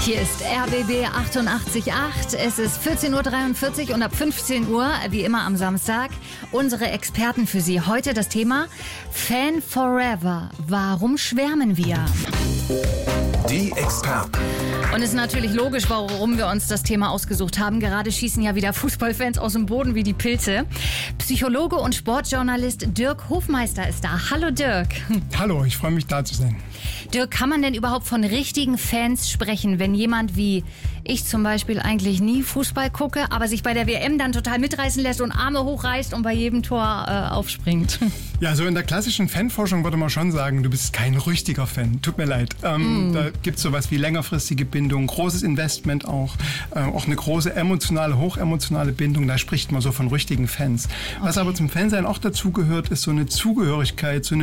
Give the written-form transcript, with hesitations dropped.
Hier ist RBB 88.8. Es ist 14.43 Uhr und ab 15 Uhr, wie immer am Samstag, unsere Experten für Sie. Heute das Thema Fan Forever. Warum schwärmen wir? Die Experten. Und es ist natürlich logisch, warum wir uns das Thema ausgesucht haben. Gerade schießen ja wieder Fußballfans aus dem Boden wie die Pilze. Psychologe und Sportjournalist Dirk Hofmeister ist da. Hallo Dirk. Hallo, ich freue mich da zu sein. Dirk, kann man denn überhaupt von richtigen Fans sprechen, wenn jemand wie ich zum Beispiel eigentlich nie Fußball gucke, aber sich bei der WM dann total mitreißen lässt und Arme hochreißt und bei jedem Tor aufspringt? Ja, so in der klassischen Fanforschung würde man schon sagen, du bist kein richtiger Fan. Tut mir leid. Da gibt es sowas wie längerfristige Bindung, großes Investment auch eine große emotionale, hochemotionale Bindung. Da spricht man so von richtigen Fans. Was aber zum Fansein auch dazugehört, ist so eine Zugehörigkeit, so eine